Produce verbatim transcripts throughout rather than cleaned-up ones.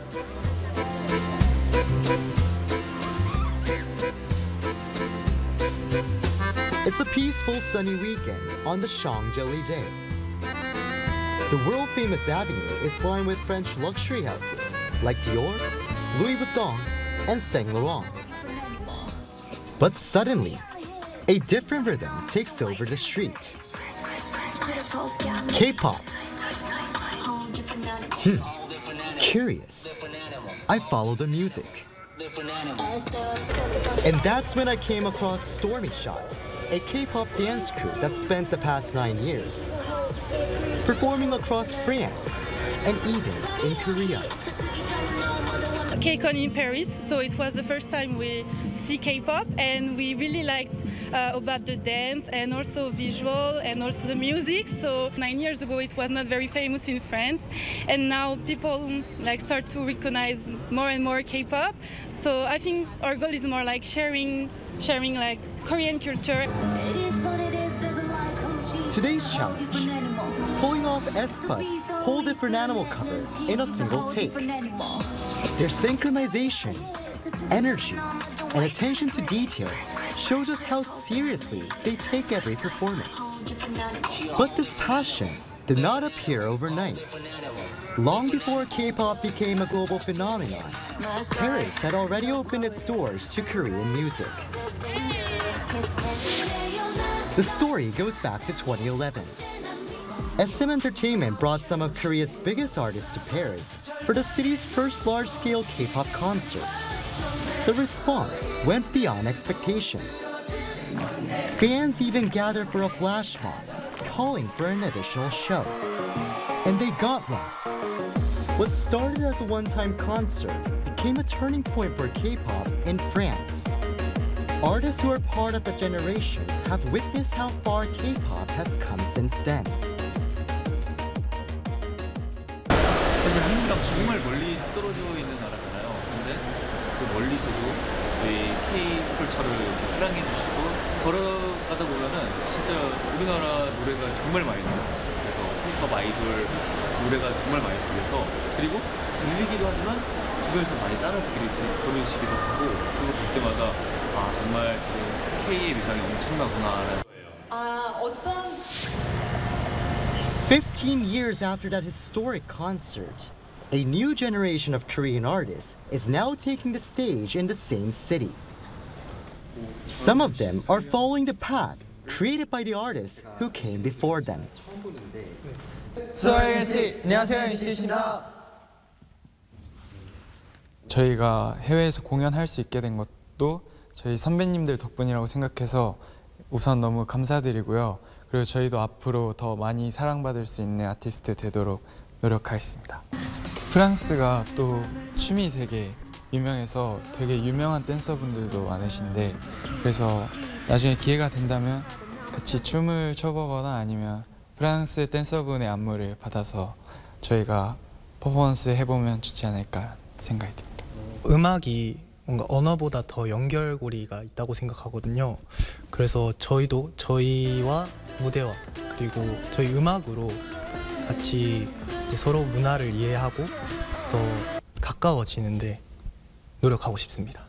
It's a peaceful sunny weekend on the Champs-Élysées. The world-famous avenue is lined with French luxury houses like Dior, Louis Vuitton, and Saint Laurent. But suddenly, a different rhythm takes over the street. K-pop. Hmm. Curious. I follow the music. And that's when I came across Stormy Shot, a K-pop dance crew that spent the past nine years performing across France and even in Korea. KCON in Paris, so it was the first time we see K-pop, and we really liked uh, about the dance and also visual and also the music. So nine years ago it was not very famous in France, and now people like start to recognize more and more K-pop. So I think our goal is more like sharing, sharing like Korean culture. Today's challenge: pulling off aespa's Whole Different Animal cover in a single take. Their synchronization, energy, and attention to detail shows us how seriously they take every performance. But this passion did not appear overnight. Long before K-pop became a global phenomenon, Paris had already opened its doors to Korean music. The story goes back to twenty eleven. S M Entertainment brought some of Korea's biggest artists to Paris for the city's first large-scale K-pop concert. The response went beyond expectations. Fans even gathered for a flash mob, calling for an additional show. And they got one. What started as a one-time concert became a turning point for K-pop in France. Artists who are part of the generation have witnessed how far K-pop has come since then. 사실 한국이랑 정말 멀리 떨어져 있는 나라잖아요. 근데 그 멀리서도 저희 K-컬처를 이렇게 사랑해 주시고 걸어가다 보면은 진짜 우리나라 노래가 정말 많이 나요. 그래서 K-팝 아이돌 노래가 정말 많이 들려서, 그리고 들리기도 하지만 주변에서 많이 따라 부르시기도 하고, 그거 볼 때마다 아 정말 지금 K의 위상이 엄청나구나. 아 어떤 Fifteen years after that historic concert, a new generation of Korean artists is now taking the stage in the same city. Some of them are following the path created by the artists who came before them. 수아연 씨, 안녕하세요, 윤씨입니다. 저희가 해외에서 공연할 수 있게 된 것도 저희 선배님들 덕분이라고 생각해서 우선 너무 감사드리고요. 그리고 저희도 앞으로 더 많이 사랑받을 수 있는 아티스트 되도록 노력하겠습니다. 프랑스가 또 춤이 되게 유명해서 되게 유명한 댄서분들도 많으신데, 그래서 나중에 기회가 된다면 같이 춤을 춰보거나 아니면 프랑스 댄서분의 안무를 받아서 저희가 퍼포먼스 해보면 좋지 않을까 생각이 듭니다. 음악이 뭔가 언어보다 더 연결고리가 있다고 생각하거든요. 그래서 저희도 저희와 무대와 그리고 저희 음악으로 같이 이제 서로 문화를 이해하고 더 가까워지는데 노력하고 싶습니다.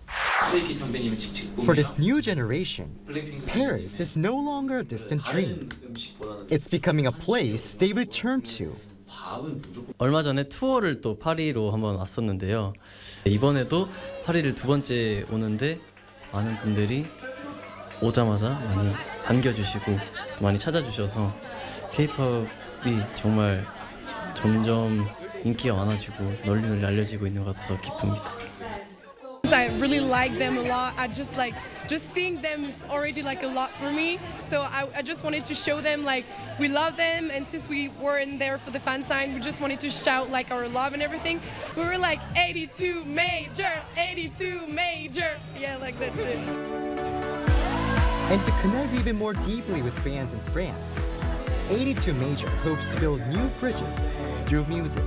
For this new generation, Paris is no longer a distant dream. It's becoming a place they return to. 얼마 전에 투어를 또 파리로 한번 왔었는데요. 이번에도 파리를 두 번째 오는데 많은 분들이 오자마자 많이 반겨주시고 많이 찾아주셔서 K-팝이 정말 점점 인기가 많아지고 널리 널리 알려지고 있는 것 같아서 기쁩니다. I really like them a lot. I just like just seeing them is already like a lot for me. So I, I just wanted to show them like we love them, and since we weren't there for the fan sign, we just wanted to shout like our love and everything. We were like eighty-two major, eighty-two major. Yeah, like that's it. And to connect even more deeply with fans in France, eighty-two Major hopes to build new bridges through music.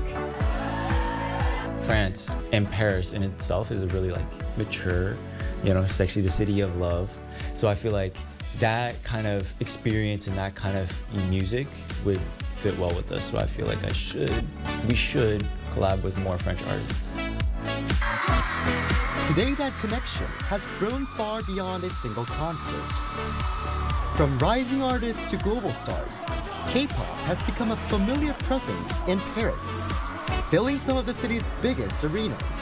France and Paris in itself is a really like mature, you know, sexy, the city of love. So I feel like that kind of experience and that kind of music would fit well with us. So I feel like I should, we should collab with more French artists. Today, that connection has grown far beyond a single concert. From rising artists to global stars, K-pop has become a familiar presence in Paris, filling some of the city's biggest arenas.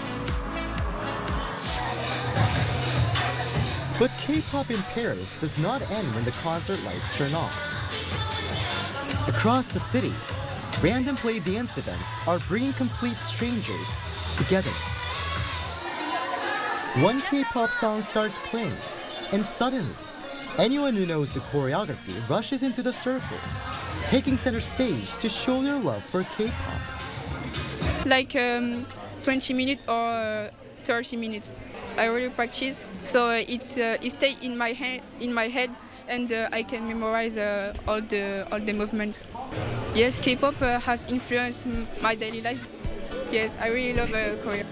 But K-pop in Paris does not end when the concert lights turn off. Across the city, random play dance events are bringing complete strangers together. One K-pop song starts playing, and suddenly, anyone who knows the choreography rushes into the circle, taking center stage to show their love for K-pop. Like um, twenty minutes or thirty minutes. I really practice, so uh, it's uh, it stays in my head, in my head, and uh, I can memorize uh, all the all the movements. Yes, K-pop uh, has influenced my daily life. Yes, I really love uh, Korea.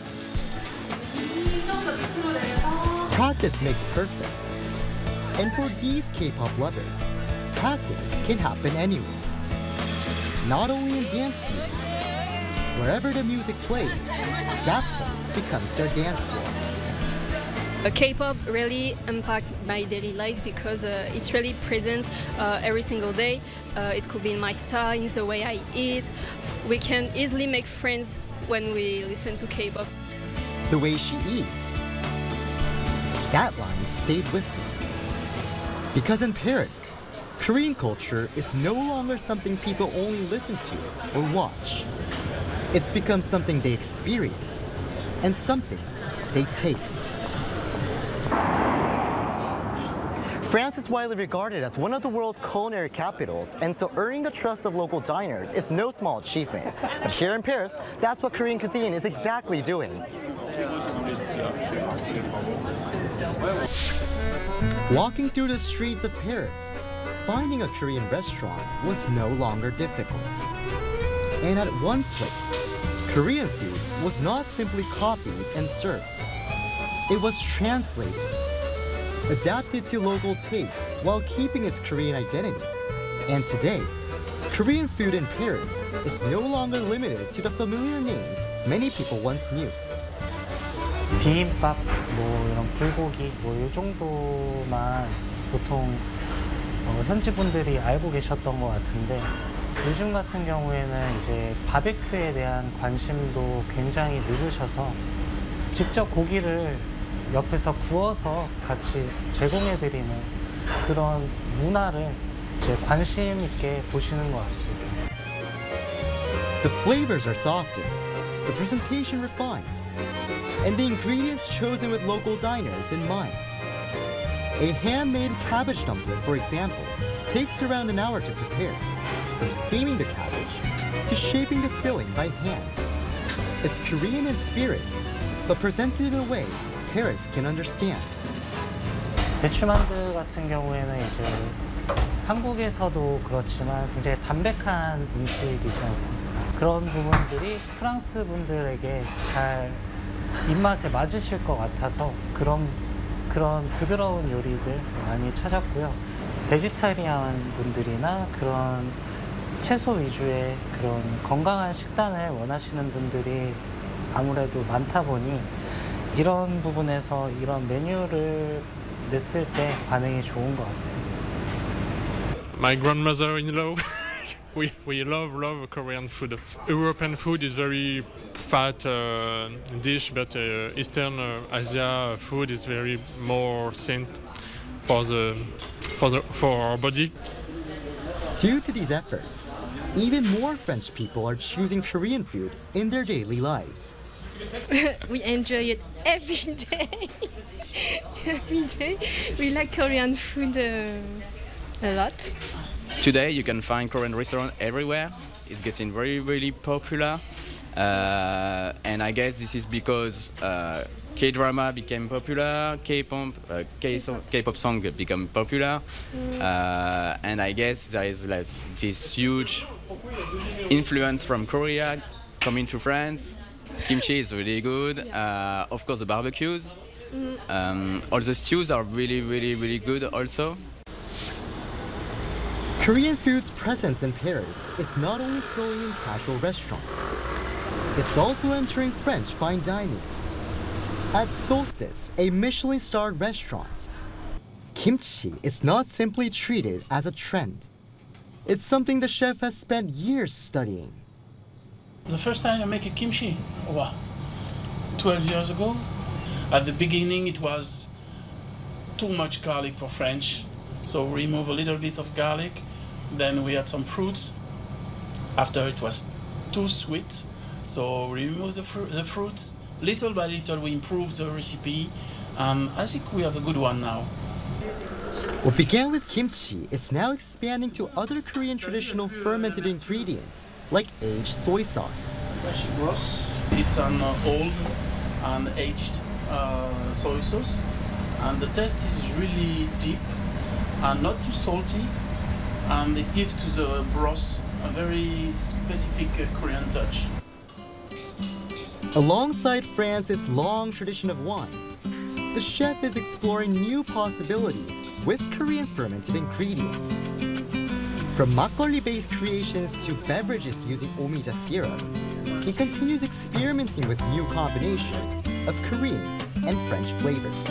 Practice makes perfect. And for these K-pop lovers, practice can happen anywhere. Not only in dance studios. Wherever the music plays, that place becomes their dance floor. Uh, K-pop really impacts my daily life because uh, it's really present uh, every single day. Uh, it could be in my style, in the way I eat. We can easily make friends when we listen to K-pop. The way she eats. That line stayed with me. Because in Paris, Korean culture is no longer something people only listen to or watch. It's become something they experience and something they taste. France is widely regarded as one of the world's culinary capitals, and so earning the trust of local diners is no small achievement. But here in Paris, that's what Korean cuisine is exactly doing. Walking through the streets of Paris, finding a Korean restaurant was no longer difficult. And at one place, Korean food was not simply copied and served. It was translated, adapted to local tastes while keeping its Korean identity. And today, Korean food in Paris is no longer limited to the familiar names many people once knew. 비빔밥, 뭐 이런 불고기, 뭐 이 정도만 보통 어, 현지 분들이 알고 계셨던 것 같은데 요즘 같은 경우에는 이제 바베큐에 대한 관심도 굉장히 늘으셔서 직접 고기를 옆에서 구워서 같이 제공해드리는 그런 문화를 이제 관심 있게 보시는 것 같습니다. The flavors are softened, the presentation refined, and the ingredients chosen with local diners in mind. A handmade cabbage dumpling, for example, takes around an hour to prepare, from steaming the cabbage to shaping the filling by hand. It's Korean in spirit, but presented in a way Paris can understand. 배추만두 같은 경우에는 이제 한국에서도 그렇지만 굉장히 담백한 음식이지 않습니까? 그런 부분들이 프랑스 분들에게 잘 입맛에 맞으실 것 같아서 그런 그런 부드러운 요리들 많이 찾았고요. 베지타리안 분들이나 그런 채소 위주의 그런 건강한 식단을 원하시는 분들이 아무래도 많다 보니 이런 부분에서 이런 메뉴를 냈을 때 반응이 좋은 것 같습니다. My grandmother-in-law, we we love love Korean food. European food is very fat uh, dish, but uh, Eastern uh, Asia food is very more thin for the for the for our body. Due to these efforts, even more French people are choosing Korean food in their daily lives. We enjoy it every day. Every day. We like Korean food uh, a lot. Today you can find Korean restaurant everywhere. It's getting very, really popular. Uh, and I guess this is because uh, K-drama became popular, K-pop, uh, K-so- K-pop song become popular. Mm. Uh, and I guess there is like, this huge influence from Korea coming to France. Kimchi is really good. Uh, of course, the barbecues. Mm. Um, all the stews are really, really, really good also. Korean food's presence in Paris is not only growing in casual restaurants. It's also entering French fine dining. At Solstice, a Michelin-starred restaurant, kimchi is not simply treated as a trend. It's something the chef has spent years studying. The first time I make a kimchi, wow, twelve years ago. At the beginning it was too much garlic for French, so remove a little bit of garlic. Then we had some fruits. After it was too sweet, so remove the, fru the fruits. Little by little we improved the recipe, and I think we have a good one now. What began with kimchi is now expanding to other Korean traditional fermented ingredients, like aged soy sauce. It's an uh, old and aged uh, soy sauce, and the taste is really deep and not too salty, and it gives to the broth a very specific uh, Korean touch. Alongside France's long tradition of wine, the chef is exploring new possibilities with Korean fermented ingredients. From makgeolli-based creations to beverages using omija syrup, he continues experimenting with new combinations of Korean and French flavors.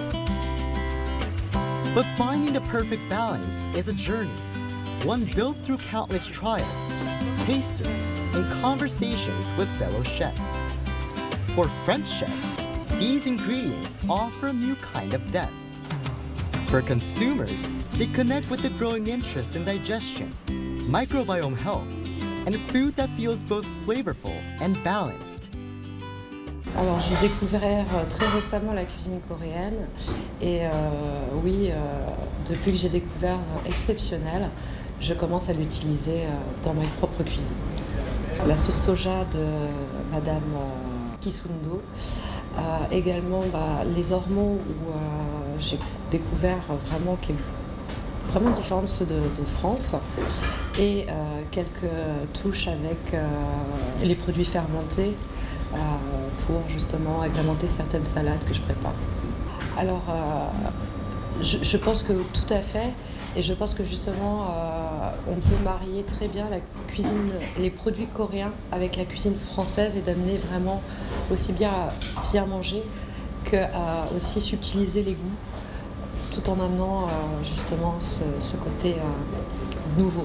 But finding the perfect balance is a journey, one built through countless trials, tastings, and conversations with fellow chefs. For French chefs, these ingredients offer a new kind of depth. For consumers, they connect with the growing interest in digestion, microbiome health, and food that feels both flavorful and balanced. Alors j'ai découvert très récemment la cuisine coréenne et euh, oui, euh, depuis que j'ai découvert Exceptionnel, je commence à l'utiliser euh, dans ma propre cuisine. La sauce soja de Madame euh, Kisundo, euh, également bah, les ormeaux où euh, j'ai découvert vraiment qui est vraiment différent de ceux de, de France et euh, quelques touches avec euh, les produits fermentés. Euh, pour justement agrémenter certaines salades que je prépare. Alors, euh, je, je pense que tout à fait, et je pense que justement, euh, on peut marier très bien la cuisine, les produits coréens avec la cuisine française et d'amener vraiment aussi bien à bien manger que à aussi subtiliser les goûts, tout en amenant euh, justement ce, ce côté euh, nouveau.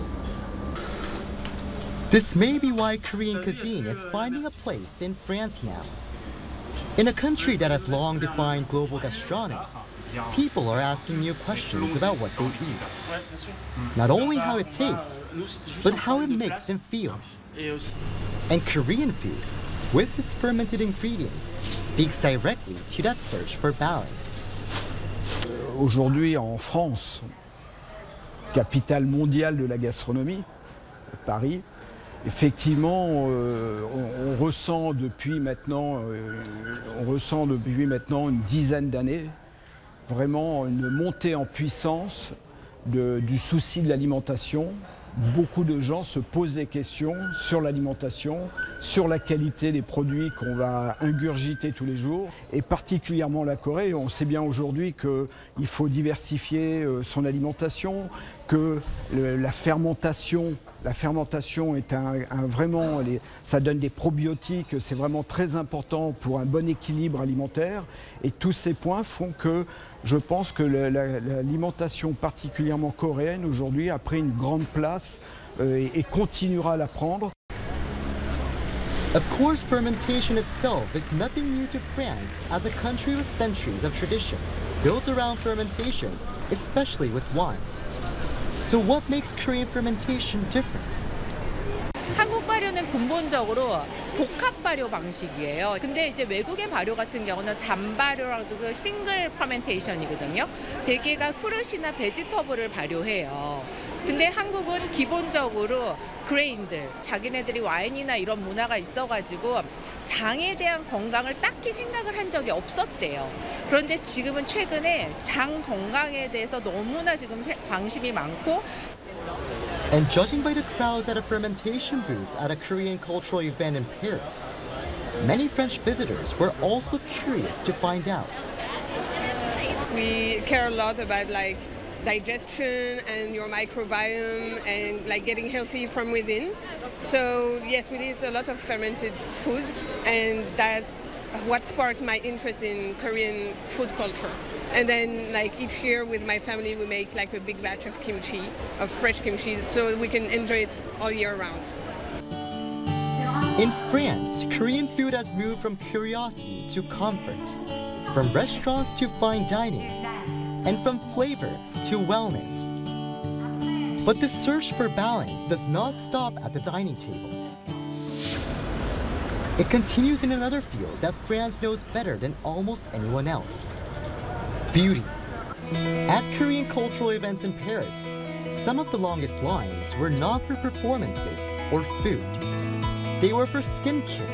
This may be why Korean cuisine is finding a place in France now. In a country that has long defined global gastronomy, people are asking new questions about what they eat. Not only how it tastes, but how it makes them feel. And Korean food, with its fermented ingredients, speaks directly to that search for balance. Aujourd'hui en France, capitale mondiale de la gastronomie, Paris, effectivement, euh, on, on ressent depuis maintenant, euh, on ressent depuis maintenant une dizaine d'années vraiment une montée en puissance de, du souci de l'alimentation. Beaucoup de gens se posent des questions sur l'alimentation, sur la qualité des produits qu'on va ingurgiter tous les jours, et particulièrement la Corée. On sait bien aujourd'hui qu'il faut diversifier son alimentation, que le, la fermentation, la fermentation est un, un vraiment, les, ça donne des probiotiques, c'est vraiment très important pour un bon équilibre alimentaire. Et tous ces points font que je pense que l'alimentation particulièrement coréenne aujourd'hui a pris une grande place euh, et, et continuera à la prendre. Of course, fermentation itself is nothing new to France as a country with centuries of tradition built around fermentation, especially with wine. So what makes Korean fermentation different? 한국 발효는 근본적으로 복합 발효 방식이에요. 근데 이제 외국의 발효 같은 경우는 단발효라도 그 싱글 퍼멘테이션이거든요. 대개가 프루시나 베지터블을 발효해요. 근데 한국은 기본적으로 그레인들, 자기네들이 와인이나 이런 문화가 있어가지고 장에 대한 건강을 딱히 생각을 한 적이 없었대요. 그런데 지금은 최근에 장 건강에 대해서 너무나 지금 관심이 많고. And judging by the crowds at a fermentation booth at a Korean cultural event in Paris, many French visitors were also curious to find out. We care a lot about like digestion and your microbiome and like getting healthy from within. So yes, we eat a lot of fermented food, and that's what sparked my interest in Korean food culture. And then like each year with my family we make like a big batch of kimchi, of fresh kimchi, so we can enjoy it all year round. In France, Korean food has moved from curiosity to comfort, from restaurants to fine dining, and from flavor to wellness. But the search for balance does not stop at the dining table. It continues in another field that France knows better than almost anyone else: beauty. At Korean cultural events in Paris, some of the longest lines were not for performances or food. They were for skincare.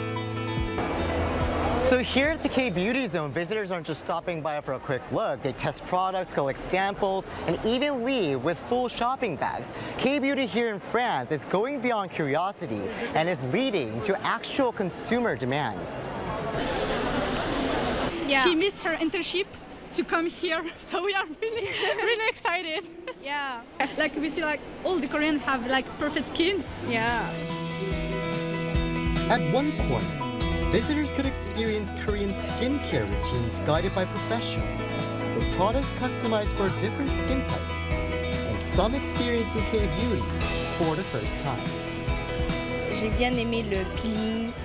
So here at the K-Beauty Zone, visitors aren't just stopping by for a quick look. They test products, collect samples, and even leave with full shopping bags. K-Beauty here in France is going beyond curiosity and is leading to actual consumer demand. Yeah. She missed her internship to come here, so we are really, really excited. Yeah. Like we see like all the Koreans have like perfect skin. Yeah. At one corner, visitors could experience Korean skincare routines guided by professionals, with products customized for different skin types, and some experiencing K-beauty for the first time. J'ai bien aimé le peeling,